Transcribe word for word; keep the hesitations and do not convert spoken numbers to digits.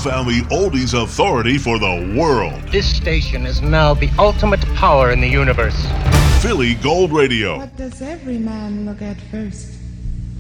Family Oldies authority for the world. This station is now the ultimate power in the universe. Philly Gold Radio. What does every man look at first?